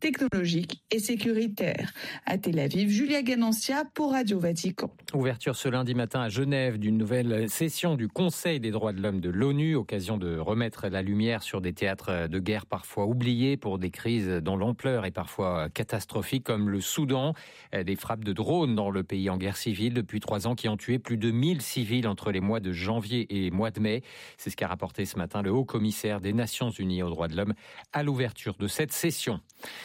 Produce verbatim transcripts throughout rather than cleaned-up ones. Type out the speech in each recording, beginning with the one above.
technologique et sécuritaire. À Tel Aviv, Julia Ganancia pour Radio Vatican. Ouverture ce lundi matin à Genève d'une nouvelle session du Conseil des droits de l'homme de l'ONU, occasion de remettre la lumière sur des théâtres de guerre parfois oubliés pour des crises dont l'ampleur est parfois catastrophique, comme le Soudan, des frappes de drones dans le pays en guerre civile depuis trois ans qui ont tué plus de mille civils entre les mois de janvier et mois de mai. C'est ce qu'a rapporté ce matin le haut-commissaire des Nations Unies aux droits de l'homme à l'ouverture de cette session.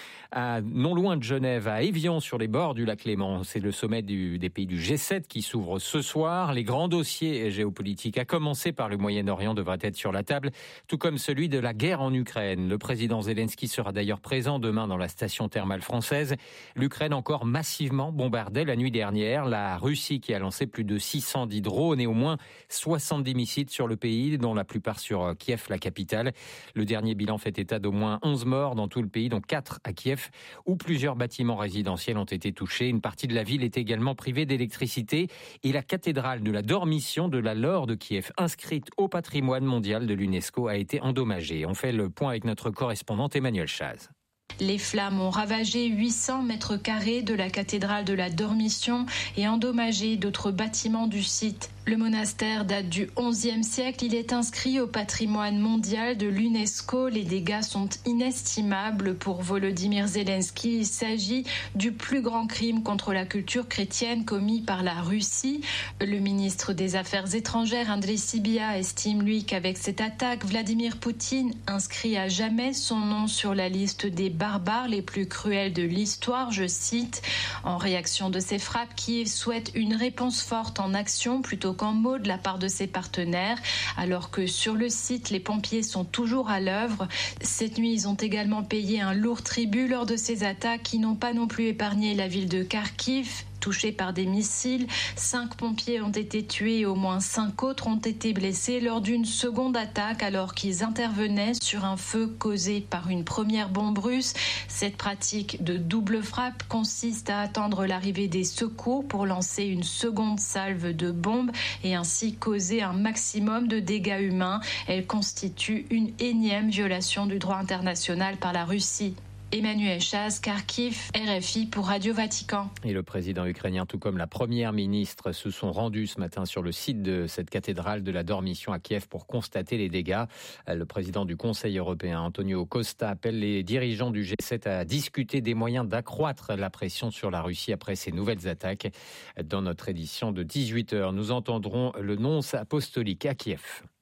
À, non loin de Genève, à Évian, sur les bords du lac Léman. C'est le sommet du, des pays du G sept qui s'ouvre ce soir. Les grands dossiers géopolitiques, à commencer par le Moyen-Orient, devraient être sur la table, tout comme celui de la guerre en Ukraine. Le président Zelensky sera d'ailleurs présent demain dans la station thermale française. L'Ukraine encore massivement bombardée la nuit dernière. La Russie qui a lancé plus de six cent dix drones et au moins soixante-dix missiles sur le pays, dont la plupart sur Kiev, la capitale. Le dernier bilan fait état d'au moins onze morts dans tout le pays, dont quatre à Kiev, où plusieurs bâtiments résidentiels ont été touchés. Une partie de la ville est également privée d'électricité et la cathédrale de la Dormition de la Laure de Kiev, inscrite au patrimoine mondial de l'UNESCO, a été endommagée. On fait le point avec notre correspondante Emmanuel Chaz. Les flammes ont ravagé huit cents mètres carrés de la cathédrale de la Dormition et endommagé d'autres bâtiments du site. Le monastère date du onzième siècle. Il est inscrit au patrimoine mondial de l'UNESCO. Les dégâts sont inestimables. Pour Volodymyr Zelensky, il s'agit du plus grand crime contre la culture chrétienne commis par la Russie. Le ministre des Affaires étrangères, Andriy Sybiha, estime, lui, qu'avec cette attaque, Vladimir Poutine inscrit à jamais son nom sur la liste des barbares les plus cruels de l'histoire. Je cite, « En réaction de ces frappes, Kiev souhaite une réponse forte en action plutôt qu'en mots de la part de ses partenaires, alors que sur le site, les pompiers sont toujours à l'œuvre. Cette nuit, ils ont également payé un lourd tribut lors de ces attaques qui n'ont pas non plus épargné la ville de Kharkiv. Touchés par des missiles, cinq pompiers ont été tués et au moins cinq autres ont été blessés lors d'une seconde attaque alors qu'ils intervenaient sur un feu causé par une première bombe russe. Cette pratique de double frappe consiste à attendre l'arrivée des secours pour lancer une seconde salve de bombes et ainsi causer un maximum de dégâts humains. Elle constitue une énième violation du droit international par la Russie. Emmanuel Chaz, Kharkiv, R F I pour Radio Vatican. Et le président ukrainien, tout comme la première ministre, se sont rendus ce matin sur le site de cette cathédrale de la Dormition à Kiev pour constater les dégâts. Le président du Conseil européen, Antonio Costa, appelle les dirigeants du G sept à discuter des moyens d'accroître la pression sur la Russie après ces nouvelles attaques. Dans notre édition de dix-huit heures, nous entendrons le nonce apostolique à Kiev.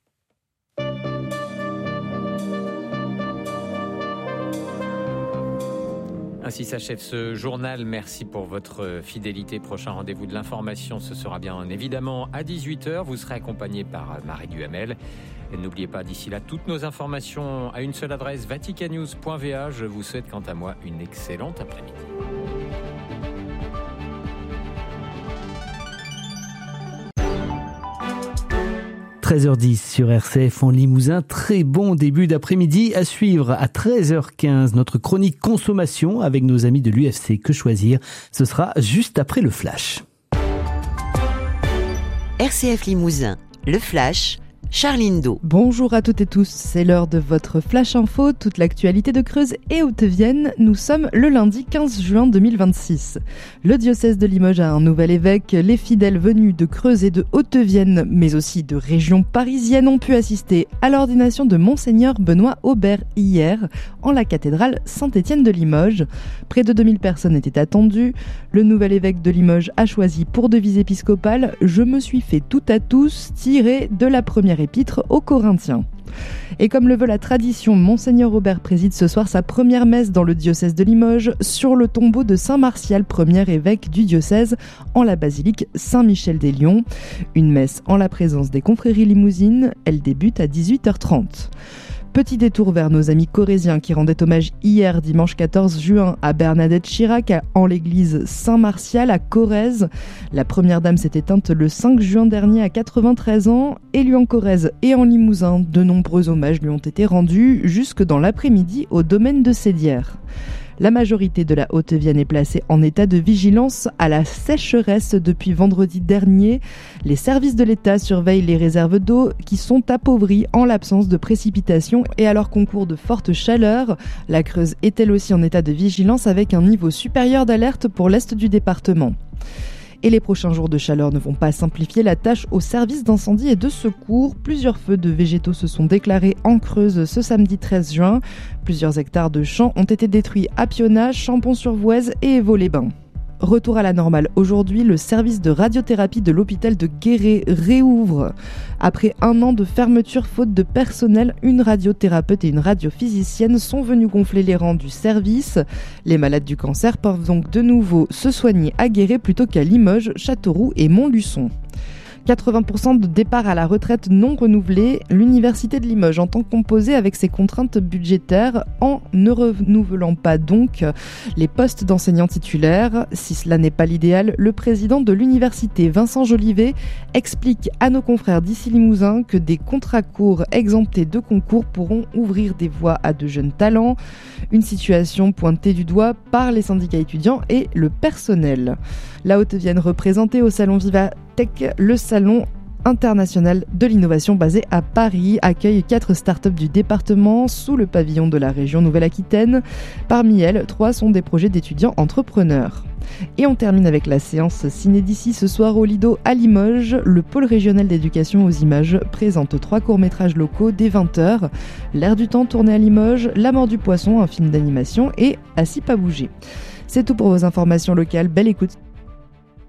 Ainsi s'achève ce journal. Merci pour votre fidélité. Prochain rendez-vous de l'information, ce sera bien évidemment à dix-huit heures. Vous serez accompagné par Marie Duhamel. Et n'oubliez pas d'ici là toutes nos informations à une seule adresse, vaticannews point v a. Je vous souhaite quant à moi une excellente après-midi. treize heures dix sur R C F en Limousin. Très bon début d'après-midi à suivre à treize heures quinze. Notre chronique consommation avec nos amis de l'U F C Que Choisir. Ce sera juste après le flash. R C F Limousin, le flash. Charline Do. Bonjour à toutes et tous, c'est l'heure de votre Flash Info, toute l'actualité de Creuse et Haute-Vienne. Nous sommes le lundi quinze juin deux mille vingt-six. Le diocèse de Limoges a un nouvel évêque. Les fidèles venus de Creuse et de Haute-Vienne, mais aussi de régions parisiennes, ont pu assister à l'ordination de Monseigneur Benoît Aubert hier en la cathédrale Saint-Étienne de Limoges. Près de deux mille personnes étaient attendues. Le nouvel évêque de Limoges a choisi pour devise épiscopale « Je me suis fait tout à tous » tiré de la première épître aux Corinthiens. Et comme le veut la tradition, Monseigneur Aubert préside ce soir sa première messe dans le diocèse de Limoges sur le tombeau de Saint Martial, premier évêque du diocèse, en la basilique Saint-Michel-des-Lions. Une messe en la présence des confréries limousines. Elle débute à dix-huit heures trente. Petit détour vers nos amis corésiens qui rendaient hommage hier, dimanche quatorze juin, à Bernadette Chirac en l'église Saint-Martial à Corrèze. La première dame s'est éteinte le cinq juin dernier à quatre-vingt-treize ans. Et lui en Corrèze et en Limousin, de nombreux hommages lui ont été rendus jusque dans l'après-midi au domaine de Sédières. La majorité de la Haute-Vienne est placée en état de vigilance à la sécheresse depuis vendredi dernier. Les services de l'État surveillent les réserves d'eau qui sont appauvries en l'absence de précipitations et à leur concours de forte chaleur. La Creuse est elle aussi en état de vigilance avec un niveau supérieur d'alerte pour l'est du département. Et les prochains jours de chaleur ne vont pas simplifier la tâche aux services d'incendie et de secours. Plusieurs feux de végétaux se sont déclarés en Creuse ce samedi treize juin. Plusieurs hectares de champs ont été détruits à Pionnat, Champon-sur-Voueize et Évaux-les-Bains. Retour à la normale aujourd'hui, le service de radiothérapie de l'hôpital de Guéret réouvre. Après un an de fermeture faute de personnel, une radiothérapeute et une radiophysicienne sont venus gonfler les rangs du service. Les malades du cancer peuvent donc de nouveau se soigner à Guéret plutôt qu'à Limoges, Châteauroux et Montluçon. quatre-vingts pour cent de départs à la retraite non renouvelés. L'université de Limoges entend composer avec ses contraintes budgétaires en ne renouvelant pas donc les postes d'enseignants titulaires. Si cela n'est pas l'idéal, le président de l'université, Vincent Jolivet, explique à nos confrères d'ici Limousin que des contrats courts exemptés de concours pourront ouvrir des voies à de jeunes talents. Une situation pointée du doigt par les syndicats étudiants et le personnel. La Haute-Vienne représentée au Salon Vivatech, le salon international de l'innovation basé à Paris, accueille quatre startups du département sous le pavillon de la région Nouvelle-Aquitaine. Parmi elles, trois sont des projets d'étudiants entrepreneurs. Et on termine avec la séance Ciné d'ici ce soir au Lido à Limoges. Le pôle régional d'éducation aux images présente trois courts-métrages locaux dès vingt heures. L'air du temps tourné à Limoges, La mort du poisson, un film d'animation et Assis pas bouger. C'est tout pour vos informations locales. Belle écoute.